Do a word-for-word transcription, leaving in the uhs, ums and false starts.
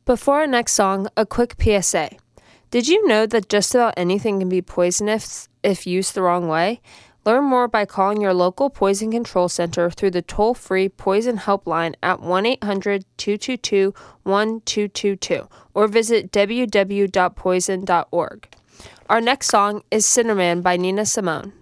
Before our next song, a quick P S A. Did you know that just about anything can be poisonous if used the wrong way? Learn more by calling your local Poison Control Center through the toll-free Poison Helpline at one eight hundred two two two one two two two or visit w w w dot poison dot org. Our next song is Cinnamon by Nina Simone.